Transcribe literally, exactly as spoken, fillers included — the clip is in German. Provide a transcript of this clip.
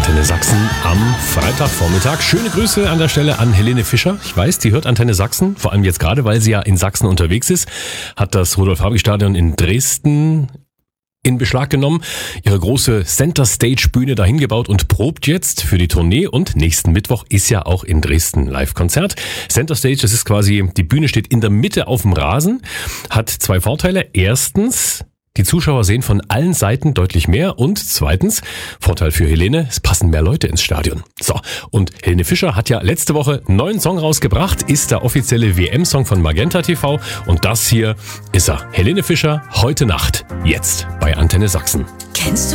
Antenne Sachsen am Freitagvormittag. Schöne Grüße an der Stelle an Helene Fischer. Ich weiß, die hört Antenne Sachsen, vor allem jetzt gerade, weil sie ja in Sachsen unterwegs ist, hat das Rudolf-Habich-Stadion in Dresden in Beschlag genommen, ihre große Center-Stage-Bühne dahin gebaut und probt jetzt für die Tournee. Und nächsten Mittwoch ist ja auch in Dresden Live-Konzert. Center-Stage, das ist quasi, die Bühne steht in der Mitte auf dem Rasen, hat zwei Vorteile. Erstens, die Zuschauer sehen von allen Seiten deutlich mehr und zweitens, Vorteil für Helene, es passen mehr Leute ins Stadion. So, und Helene Fischer hat ja letzte Woche einen neuen Song rausgebracht, ist der offizielle W M-Song von Magenta T V und das hier ist er. Helene Fischer, heute Nacht, jetzt bei Antenne Sachsen. Kennst du